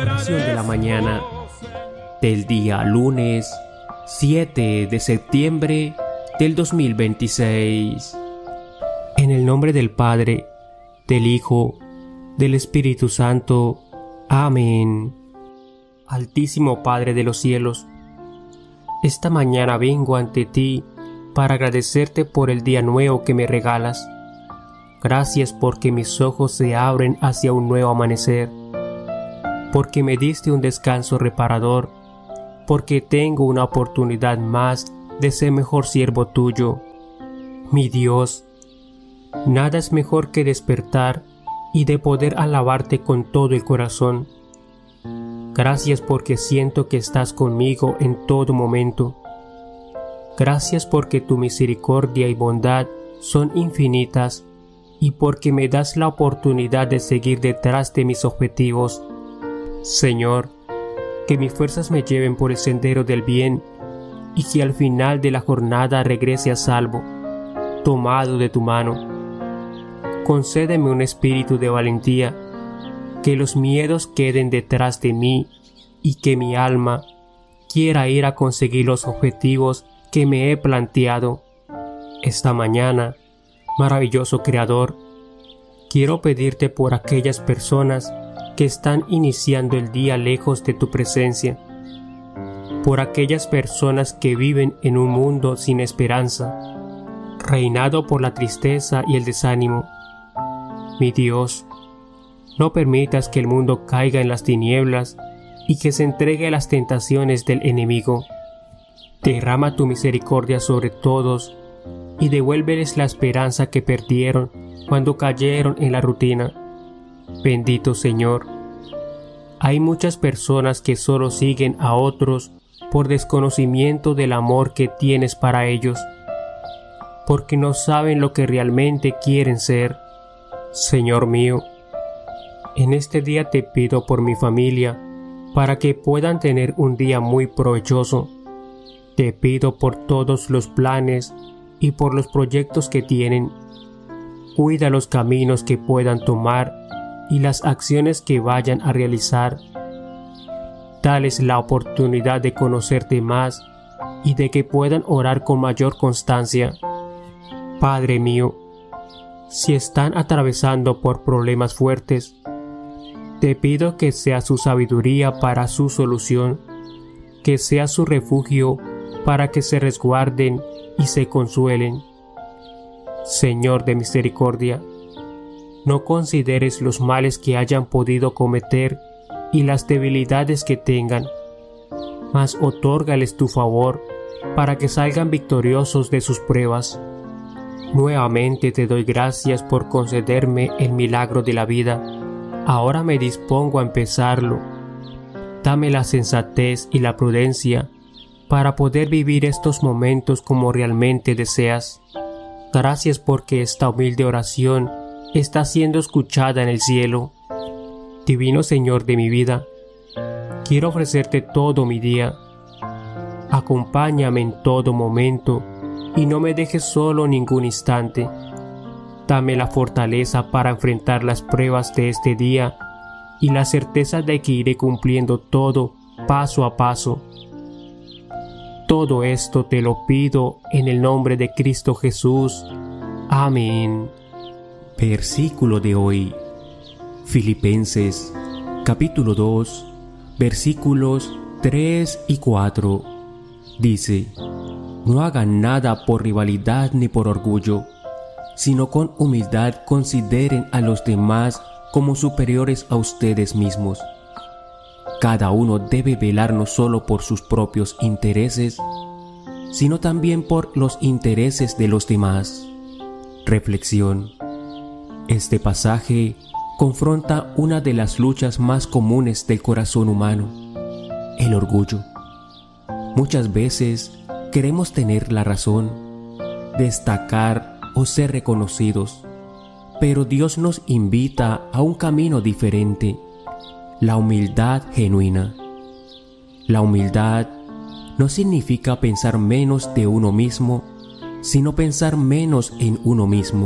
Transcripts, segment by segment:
Oración de la mañana del día lunes 7 de septiembre del 2026. En el nombre del Padre, del Hijo, del Espíritu Santo. Amén. Altísimo Padre de los cielos, esta mañana vengo ante ti para agradecerte por el día nuevo que me regalas. Gracias porque mis ojos se abren hacia un nuevo amanecer, porque me diste un descanso reparador, porque tengo una oportunidad más de ser mejor siervo tuyo. Mi Dios, nada es mejor que despertar y de poder alabarte con todo el corazón. Gracias porque siento que estás conmigo en todo momento. Gracias porque tu misericordia y bondad son infinitas y porque me das la oportunidad de seguir detrás de mis objetivos. Señor, que mis fuerzas me lleven por el sendero del bien y que al final de la jornada regrese a salvo, tomado de tu mano. Concédeme un espíritu de valentía, que los miedos queden detrás de mí y que mi alma quiera ir a conseguir los objetivos que me he planteado. Esta mañana, maravilloso Creador, quiero pedirte por aquellas personas que están iniciando el día lejos de tu presencia, por aquellas personas que viven en un mundo sin esperanza, reinado por la tristeza y el desánimo. Mi Dios, no permitas que el mundo caiga en las tinieblas y que se entregue a las tentaciones del enemigo. Derrama tu misericordia sobre todos y devuélveles la esperanza que perdieron cuando cayeron en la rutina. Bendito Señor, hay muchas personas que solo siguen a otros por desconocimiento del amor que tienes para ellos, porque no saben lo que realmente quieren ser. Señor mío, en este día te pido por mi familia, para que puedan tener un día muy provechoso. Te pido por todos los planes y por los proyectos que tienen. Cuida los caminos que puedan tomar y las acciones que vayan a realizar. Dales la oportunidad de conocerte más y de que puedan orar con mayor constancia. Padre mío, si están atravesando por problemas fuertes, te pido que sea su sabiduría para su solución, que sea su refugio para que se resguarden y se consuelen. Señor de misericordia, no consideres los males que hayan podido cometer y las debilidades que tengan, mas otórgales tu favor para que salgan victoriosos de sus pruebas. Nuevamente te doy gracias por concederme el milagro de la vida. Ahora me dispongo a empezarlo. Dame la sensatez y la prudencia para poder vivir estos momentos como realmente deseas. Gracias porque esta humilde oración está siendo escuchada en el cielo. Divino Señor de mi vida, quiero ofrecerte todo mi día. Acompáñame en todo momento y no me dejes solo ningún instante. Dame la fortaleza para enfrentar las pruebas de este día y la certeza de que iré cumpliendo todo paso a paso. Todo esto te lo pido en el nombre de Cristo Jesús. Amén. Versículo de hoy, Filipenses, capítulo 2, versículos 3 y 4. Dice: no hagan nada por rivalidad ni por orgullo, sino con humildad consideren a los demás como superiores a ustedes mismos. Cada uno debe velar no solo por sus propios intereses, sino también por los intereses de los demás. Reflexión. Este pasaje confronta una de las luchas más comunes del corazón humano, el orgullo. Muchas veces queremos tener la razón, destacar o ser reconocidos, pero Dios nos invita a un camino diferente, la humildad genuina. La humildad no significa pensar menos de uno mismo, sino pensar menos en uno mismo.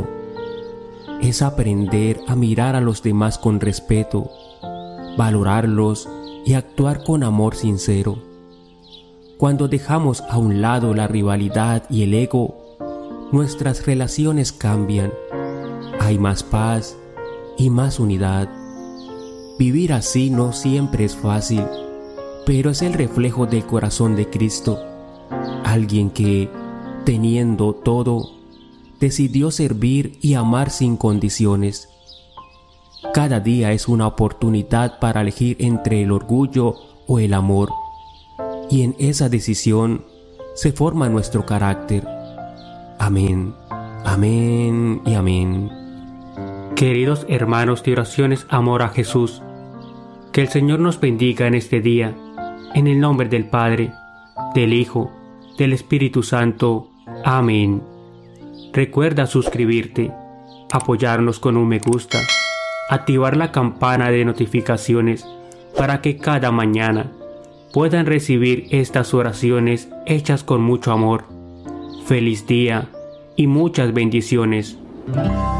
Es aprender a mirar a los demás con respeto, valorarlos y actuar con amor sincero. Cuando dejamos a un lado la rivalidad y el ego, nuestras relaciones cambian. Hay más paz y más unidad. Vivir así no siempre es fácil, pero es el reflejo del corazón de Cristo, alguien que, teniendo todo, decidió servir y amar sin condiciones. Cada día es una oportunidad para elegir entre el orgullo o el amor, y en esa decisión se forma nuestro carácter. Amén, amén y amén. Queridos hermanos de oraciones Amor a Jesús, que el Señor nos bendiga en este día, en el nombre del Padre, del Hijo, del Espíritu Santo. Amén. Recuerda suscribirte, apoyarnos con un me gusta, activar la campana de notificaciones para que cada mañana puedan recibir estas oraciones hechas con mucho amor. Feliz día y muchas bendiciones.